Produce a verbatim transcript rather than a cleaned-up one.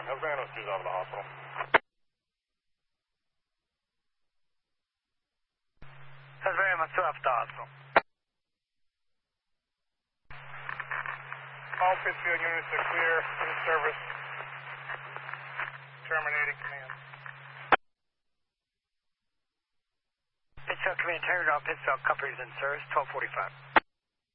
time. Havana two's out of the hospital. Havana two after the hospital. All Pittsfield units are clear in service. Terminating command. Pittsfield command, turn it off. Pittsfield companies in service, twelve forty-five.